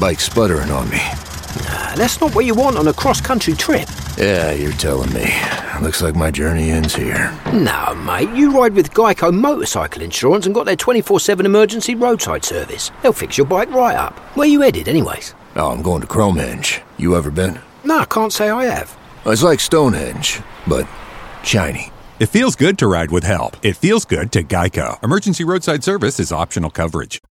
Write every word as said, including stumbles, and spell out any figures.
bike sputtering on me. Nah, that's not what you want on a cross-country trip. Yeah, you're telling me. Looks like my journey ends here. No, mate, you ride with Geico Motorcycle Insurance and got their twenty-four seven emergency roadside service. They'll fix your bike right up. Where you headed, anyways? Oh, I'm going to Cromehenge. You ever been? No, I can't say I have. It's like Stonehenge, but shiny. It feels good to ride with help. It feels good to Geico. Emergency roadside service is optional coverage.